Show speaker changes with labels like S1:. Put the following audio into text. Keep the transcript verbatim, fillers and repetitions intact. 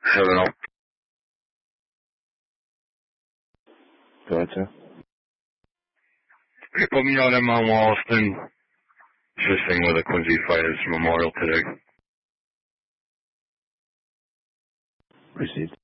S1: seven oh.
S2: Go ahead, sir.
S1: They put me on in Mount Wollaston, assisting with the Quincy Fighters Memorial today.
S2: Received.